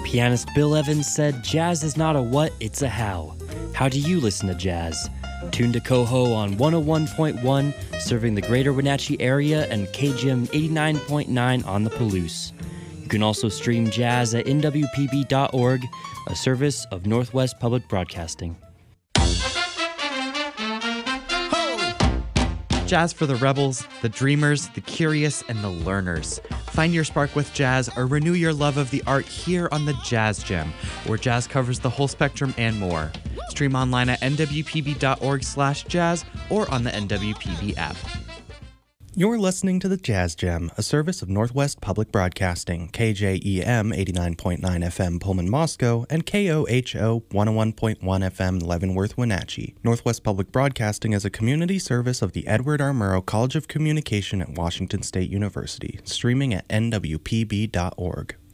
Pianist Bill Evans said, "Jazz is not a what, it's a how." How do you listen to jazz? Tune to Coho on 101.1, serving the greater Wenatchee area, and KGM 89.9 on the Palouse. You can also stream jazz at nwpb.org, a service of Northwest Public Broadcasting. Jazz for the rebels, the dreamers, the curious, and the learners. Find your spark with jazz or renew your love of the art here on the Jazz Gem, where jazz covers the whole spectrum and more. Stream online at nwpb.org/jazz or on the NWPB app. You're listening to the Jazz Gem, a service of Northwest Public Broadcasting, KJEM 89.9 FM Pullman, Moscow, and KOHO 101.1 FM Leavenworth, Wenatchee. Northwest Public Broadcasting is a community service of the Edward R. Murrow College of Communication at Washington State University, streaming at nwpb.org.